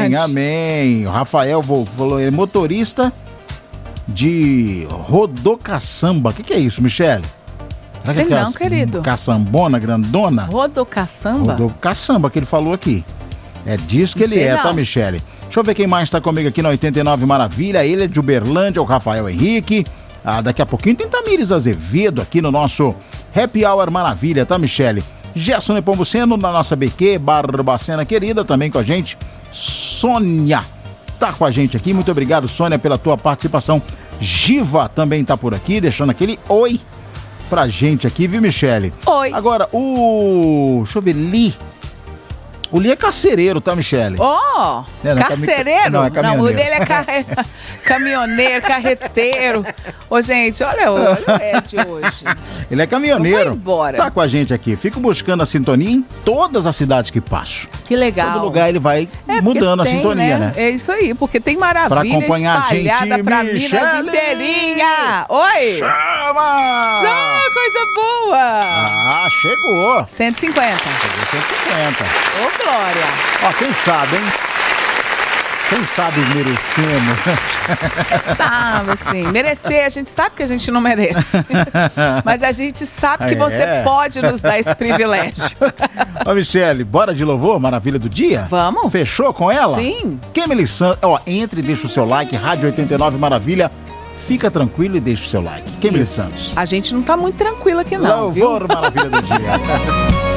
bastante. Amém. O Rafael falou, é motorista de rodocaçamba. O que é isso, Michele? Sei não, querido. Caçambona, grandona? Rodocaçamba? Rodocaçamba, que ele falou aqui. É disso que ele é, tá, Michele? Deixa eu ver quem mais tá comigo aqui na 89 Maravilha. Ele é de Uberlândia, o Rafael Henrique. Daqui a pouquinho tem Tamires Azevedo aqui no nosso Happy Hour Maravilha, tá, Michele? Gerson Nepomuceno, na nossa BQ, Barbacena querida, também com a gente. Sônia tá com a gente aqui. Muito obrigado, Sônia, pela tua participação. Giva também tá por aqui, deixando aquele oi pra gente aqui, viu, Michele? Oi. Agora, deixa eu ver, o Li é carcereiro, tá, Michele? Carcereiro? Não, é caminhoneiro. Não, o dele é caminhoneiro, carreteiro. Ô, gente, olha o Ed hoje. Ele é caminhoneiro. Vai embora. Tá com a gente aqui. Fico buscando a sintonia em todas as cidades que passo. Que legal. Todo lugar ele vai mudando a sintonia, né? É isso aí, porque tem maravilha pra acompanhar espalhada a gente, pra Michele! Minas inteirinha. Oi! Chama! Só coisa boa! Chegou. 150. Chegou 150. Ô, Glória! Ó, quem sabe, hein? Quem sabe merecemos, né? Sabe, sim. Merecer, a gente sabe que a gente não merece. Mas a gente sabe que você pode nos dar esse privilégio. Ó, Michele, bora de louvor, maravilha do dia? Vamos. Fechou com ela? Sim. Kemily Santos, entre e deixa o seu like, Rádio 89 Maravilha. Fica tranquilo e deixa o seu like. Kemily Santos. A gente não tá muito tranquila aqui não, Louvor, maravilha do dia.